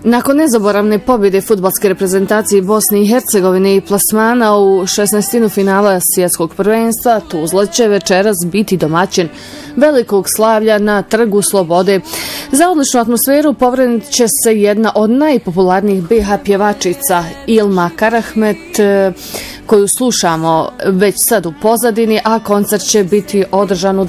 Nakon nezaboravne pobjede fudbalske reprezentacije Bosne i Hercegovine i plasmana u 16. finala svjetskog prvenstva, Tuzla će večeras biti domaćin velikog slavlja na Trgu Slobode. Za odličnu atmosferu povredit će se jedna od najpopularnijih BiH pjevačica Ilma Karahmet, koju slušamo već sad u pozadini, a koncert će biti održan u